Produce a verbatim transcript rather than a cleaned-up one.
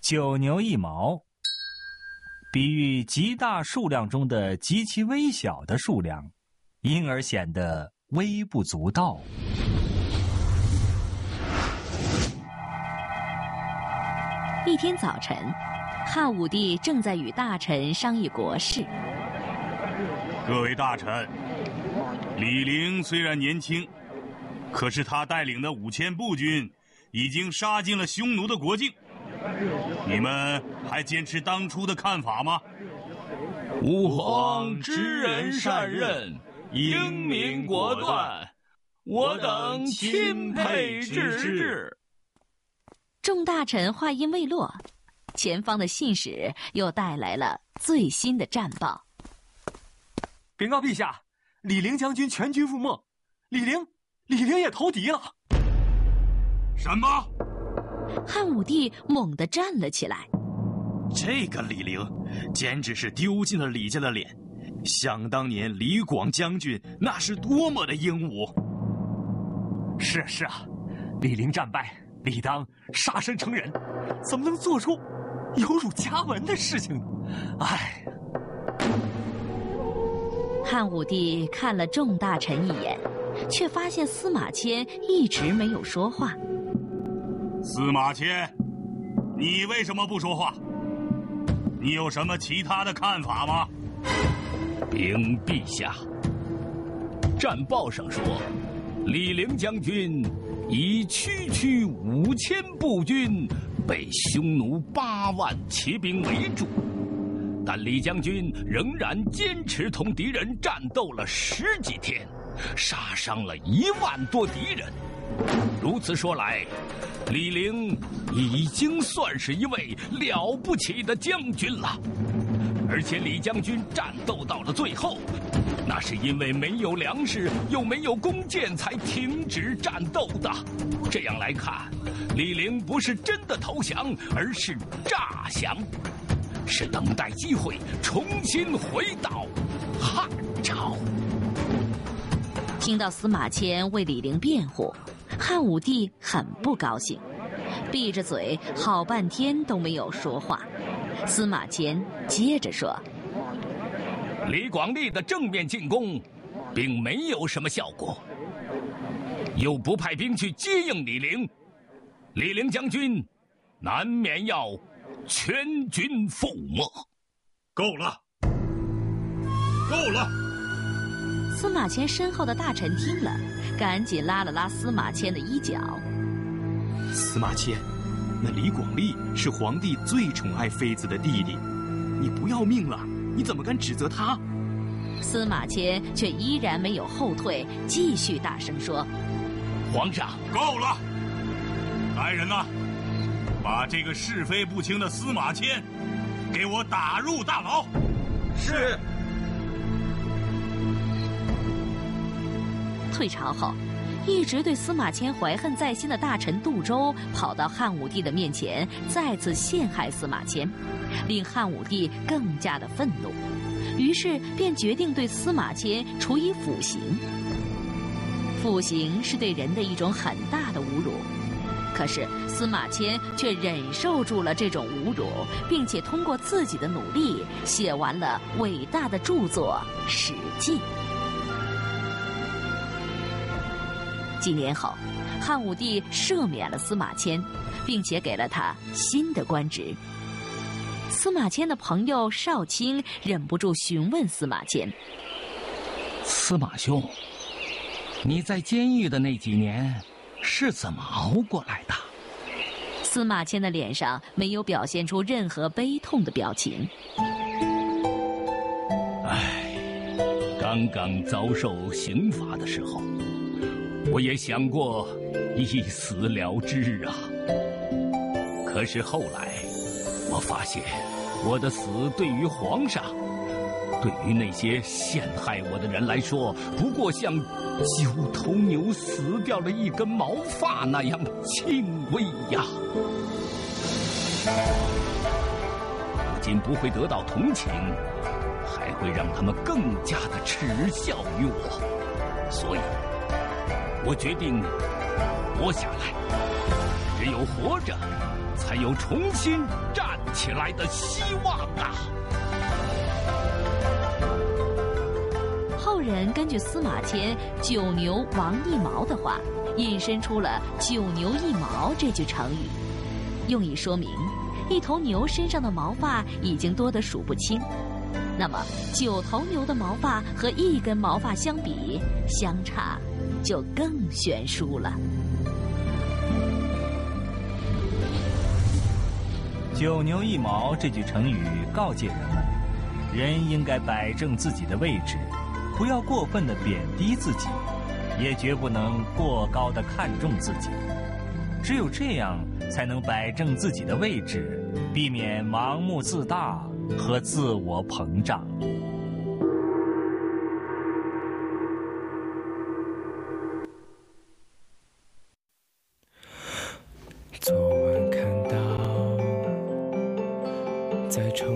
九牛一毛，比喻极大数量中的极其微小的数量，因而显得微不足道。 一天早晨，汉武帝正在与大臣商议国事。 各位大臣，李陵虽然年轻，可是他带领的五千步军已经杀进了匈奴的国境，你们还坚持当初的看法吗？ 吾皇知人善任，英明果断，我等钦佩之至。 众大臣话音未落，前方的信使又带来了最新的战报。 禀告陛下，李陵将军全军覆没，李陵，李陵也投敌了。 什么？ 汉武帝猛地站了起来。 这个李陵简直是丢尽了李家的脸，想当年李广将军那是多么的英武。 是啊是啊，李陵战败，理当杀身成仁，怎么能做出有辱家门的事情呢？唉。 汉武帝看了众大臣一眼，却发现司马迁一直没有说话。 司马迁，你为什么不说话？你有什么其他的看法吗？ 禀陛下，战报上说，李陵将军以区区五千步军被匈奴八万骑兵围住，但李将军仍然坚持同敌人战斗了十几天，杀伤了一万多敌人。如此说来，李陵已经算是一位了不起的将军了。而且李将军战斗到了最后，那是因为没有粮食又没有弓箭才停止战斗的。这样来看，李陵不是真的投降，而是诈降，是等待机会重新回到汉朝。 听到司马迁为李陵辩护，汉武帝很不高兴，闭着嘴好半天都没有说话。司马迁接着说： 李广利的正面进攻并没有什么效果，又不派兵去接应李陵，李陵将军难免要全军覆没。 够了，够了！ 司马迁身后的大臣听了，赶紧拉了拉司马迁的衣角。 司马迁，那李广利是皇帝最宠爱妃子的弟弟，你不要命了，你怎么敢指责他？ 司马迁却依然没有后退，继续大声说： 皇上， 够了！来人呐，把这个是非不清的司马迁给我打入大牢。 是。 退朝后，一直对司马迁怀恨在心的大臣杜周跑到汉武帝的面前，再次陷害司马迁，令汉武帝更加的愤怒，于是便决定对司马迁处以腐刑。腐刑是对人的一种很大的侮辱，可是司马迁却忍受住了这种侮辱，并且通过自己的努力写完了伟大的著作《史记》。几年后，汉武帝赦免了司马迁，并且给了他新的官职。司马迁的朋友少卿忍不住询问司马迁： 司马兄，你在监狱的那几年是怎么熬过来的？ 司马迁的脸上没有表现出任何悲痛的表情。 唉，刚刚遭受刑罚的时候，我也想过一死了之啊。可是后来我发现，我的死对于皇上，对于那些陷害我的人来说，不过像九头牛死掉了一根毛发那样轻微呀。不仅不会得到同情，还会让他们更加的耻笑于我。所以我决定活下来， 只有活着，才有重新站起来的希望啊！ 后人根据司马迁“九牛王一毛”的话，引申出了“九牛一毛”这句成语，用以说明一头牛身上的毛发已经多得数不清。那么九头牛的毛发和一根毛发相比，相差就更悬殊了。 九牛一毛这句成语告诫人们，人应该摆正自己的位置，不要过分的贬低自己，也绝不能过高的看重自己。只有这样，才能摆正自己的位置，避免盲目自大和自我膨胀。 昨晚看到在城